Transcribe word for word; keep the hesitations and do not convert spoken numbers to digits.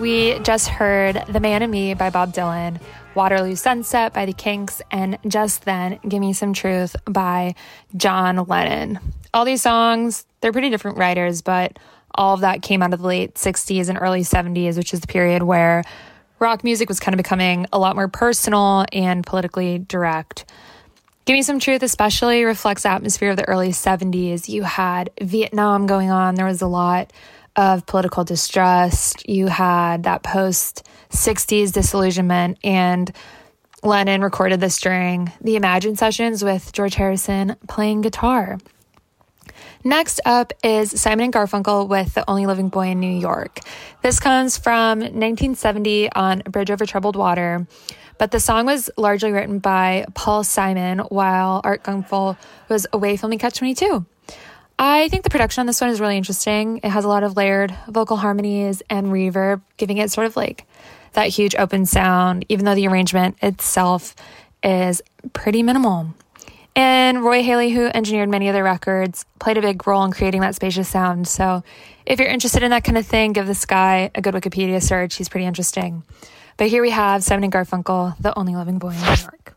We just heard The Man in Me by Bob Dylan, Waterloo Sunset by the Kinks, and just then, Give Me Some Truth by John Lennon. All these songs, they're pretty different writers, but all of that came out of the late sixties and early seventies, which is the period where rock music was kind of becoming a lot more personal and politically direct. Give Me Some Truth especially reflects the atmosphere of the early seventies. You had Vietnam going on. There was a lot of political distrust. You had that post-sixties disillusionment, and Lennon recorded this during the Imagine sessions with George Harrison playing guitar. Next up is Simon and Garfunkel with The Only Living Boy in New York. This comes from nineteen seventy on Bridge Over Troubled Water, but the song was largely written by Paul Simon while Art Garfunkel was away filming Catch twenty-two. I think the production on this one is really interesting. It has a lot of layered vocal harmonies and reverb, giving it sort of like that huge open sound, even though the arrangement itself is pretty minimal. And Roy Haley, who engineered many of their records, played a big role in creating that spacious sound. So if you're interested in that kind of thing, give this guy a good Wikipedia search. He's pretty interesting. But here we have Simon and Garfunkel, The Only Living Boy in New York.